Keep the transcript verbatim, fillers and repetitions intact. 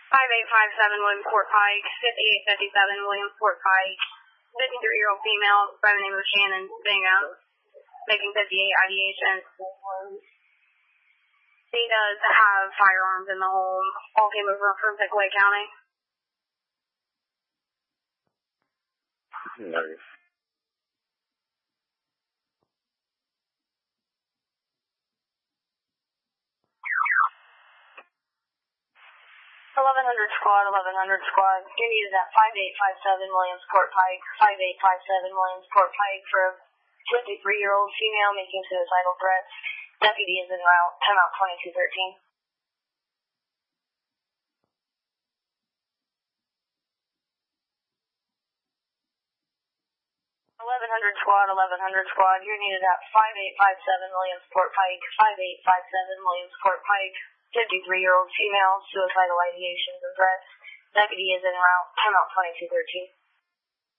five eight five seven Williamsport Pike, fifty-eight fifty-seven Williamsport Pike, fifty-three-year-old female by the name of Shannon Bingham, making fifty-eight ideations. She does have firearms in the home. All came over from Pickaway County. Nice. eleven hundred squad, eleven hundred squad. You're needed at five eight five seven Williamsport Pike, five eight five seven Williamsport Pike for a fifty-three-year-old female making suicidal threats. Deputy is en route, ten out twenty-two thirteen. eleven hundred squad, eleven hundred squad. You're needed at five eight five seven Williamsport Pike, five eight five seven Williamsport Pike. fifty-three-year-old female, suicidal ideations and threats. Deputy is en route, ten out twenty-two thirteen.